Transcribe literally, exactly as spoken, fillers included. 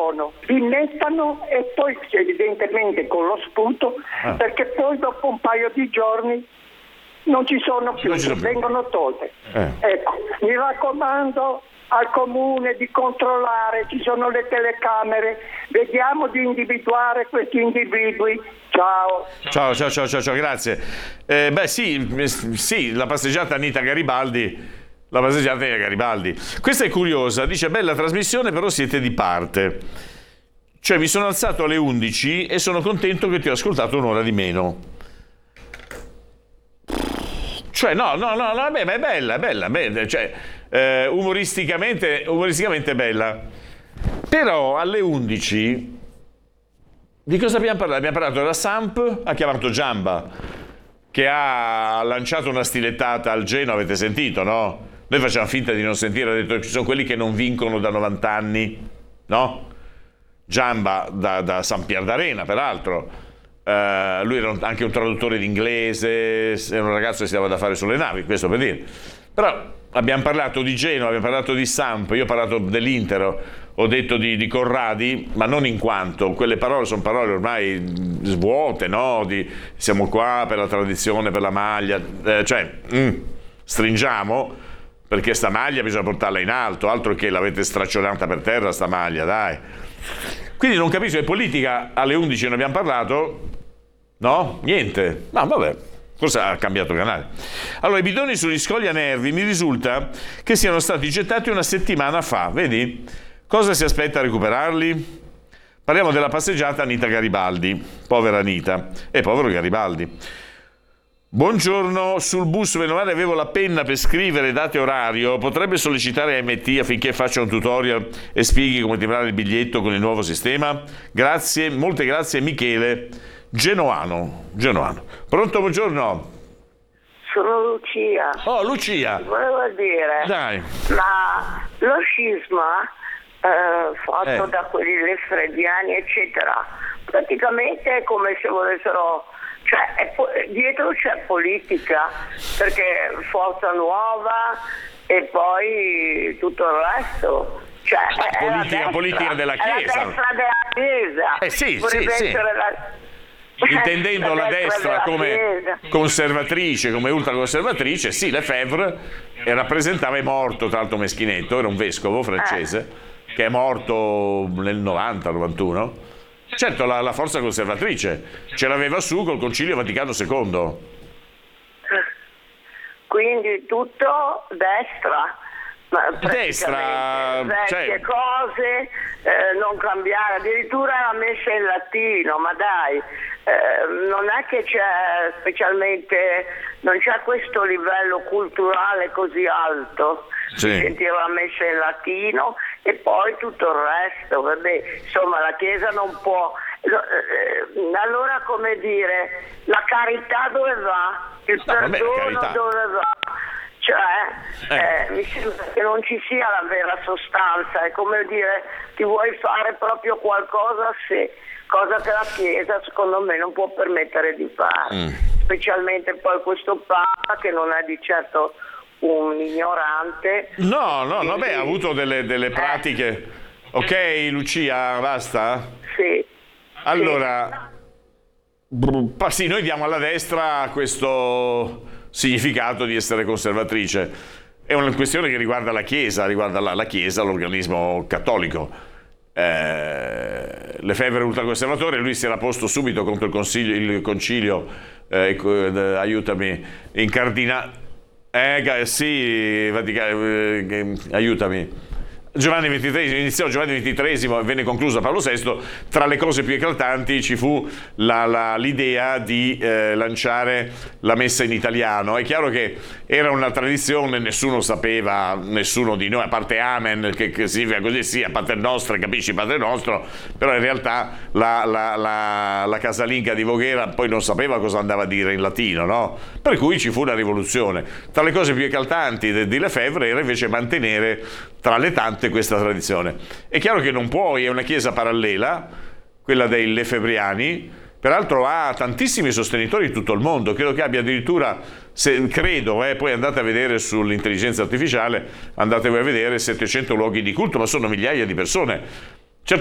sono, li innestano e poi evidentemente con lo sputo, ah. perché poi dopo un paio di giorni non ci sono più, non ci sono più. vengono tolte. Eh. Ecco, mi raccomando al comune di controllare, ci sono le telecamere, vediamo di individuare questi individui. Ciao. Ciao, ciao, ciao, ciao, ciao, grazie. Eh, beh sì, sì, la passeggiata Anita Garibaldi. La passeggiata di Garibaldi. Questa è curiosa, dice bella trasmissione, però siete di parte. Cioè mi sono alzato alle undici e sono contento che ti ho ascoltato un'ora di meno. Cioè no, no, no, no beh, ma è bella, è bella, bella cioè eh, umoristicamente, umoristicamente bella. Però alle undici di cosa abbiamo parlato? Abbiamo parlato della Samp, ha chiamato Giamba, che ha lanciato una stilettata al Genoa, avete sentito, no? Noi facciamo finta di non sentire, ha detto che ci sono quelli che non vincono da novanta anni, no? Giamba da, da San Pierdarena, peraltro. Uh, lui era anche un traduttore d'inglese, era un ragazzo che si dava da fare sulle navi, questo per dire. Però abbiamo parlato di Genoa, abbiamo parlato di Samp, io ho parlato dell'Inter, ho detto di, di Corradi, ma non in quanto quelle parole sono parole ormai svuote, no? Di, siamo qua per la tradizione, per la maglia, eh, cioè mm, stringiamo, perché sta maglia bisogna portarla in alto, altro che l'avete straccionata per terra sta maglia, dai. Quindi non capisco, è politica, alle undici ne abbiamo parlato, no? Niente, no vabbè, forse ha cambiato canale. Allora, i bidoni sugli scogli a Nervi mi risulta che siano stati gettati una settimana fa, vedi? Cosa si aspetta a recuperarli? Parliamo della passeggiata Anita Garibaldi, povera Anita e povero Garibaldi. Buongiorno, sul bus meno male avevo la penna per scrivere date e orario, potrebbe sollecitare A M T affinché faccia un tutorial e spieghi come timbrare il biglietto con il nuovo sistema? Grazie, molte grazie Michele, Genoano, Genoano. Pronto, buongiorno. Sono Lucia. Oh, Lucia. Volevo dire, dai, ma lo scisma eh, fatto Eh. da quelli lefrediani eccetera, praticamente è come se volessero, cioè è po- dietro c'è politica, perché Forza Nuova e poi tutto il resto. Cioè, è politica- la destra, politica della è la Chiesa. destra della Chiesa. Eh sì, Potrebbe sì, sì. essere la- intendendo la destra della come Chiesa. conservatrice, come ultraconservatrice, sì, Lefebvre rappresentava, è morto tra l'altro Meschinetto, era un vescovo francese che è morto nel novanta novantuno. Certo, la, la forza conservatrice ce l'aveva su col Concilio Vaticano secondo. Quindi tutto destra. Ma Destra, vecchie cioè- cose, eh, non cambiare, addirittura la messa in latino, ma dai, eh, non è che c'è specialmente, non c'è questo livello culturale così alto, Sì. di sentire la messa in latino e poi tutto il resto, vabbè, insomma la Chiesa non può, eh, allora come dire, la carità dove va? Il No, vabbè, la perdono carità. dove va? Cioè, eh, mi sembra che non ci sia la vera sostanza, è come dire, ti vuoi fare proprio qualcosa se, cosa che la Chiesa secondo me non può permettere di fare, Mm. specialmente poi questo Papa che non è di certo un ignorante. No, no, Quindi- vabbè, ha avuto delle, delle pratiche. Ok, Lucia, basta? Sì. Allora, brr, sì, noi diamo alla destra questo significato di essere conservatrice. È una questione che riguarda la Chiesa, riguarda la, la Chiesa, l'organismo cattolico. Eh, Lefebvre ultraconservatore, lui si era posto subito contro il, consiglio, il concilio, eh, eh, aiutami, incardina... Eh, sì, Vaticano, eh, aiutami. Giovanni ventitreesimo, iniziò Giovanni ventitreesimo e venne conclusa Paolo sesto. Tra le cose più eclatanti ci fu la, la, l'idea di eh, lanciare la messa in italiano. È chiaro che era una tradizione, nessuno sapeva, nessuno di noi, a parte Amen, che, che significa così, sì, a Pater Nostro, capisci, Padre Nostro, però in realtà la, la, la, la casalinga di Voghera poi non sapeva cosa andava a dire in latino, no? Per cui ci fu una rivoluzione. Tra le cose più eclatanti di, di Lefebvre era invece mantenere tra le tante questa tradizione. È chiaro che non puoi, è una chiesa parallela, quella dei lefebbriani, peraltro ha tantissimi sostenitori in tutto il mondo, credo che abbia addirittura, se, credo, eh, poi andate a vedere sull'intelligenza artificiale, andate voi a vedere settecento luoghi di culto, ma sono migliaia di persone.